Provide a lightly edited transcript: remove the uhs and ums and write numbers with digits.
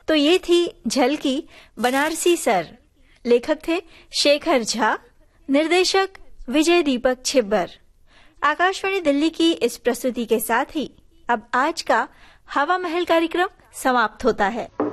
तो ये थी झलकी बनारसी सर। लेखक थे शेखर झा, निर्देशक विजय दीपक छिब्बर। आकाशवाणी दिल्ली की इस प्रस्तुति के साथ ही अब आज का हवा महल कार्यक्रम समाप्त होता है।